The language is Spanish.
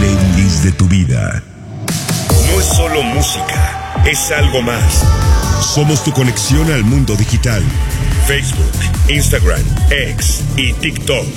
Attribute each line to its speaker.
Speaker 1: playlist de tu vida.
Speaker 2: No es solo música, es algo más.
Speaker 1: Somos tu conexión al mundo digital.
Speaker 2: Facebook, Instagram, X y TikTok.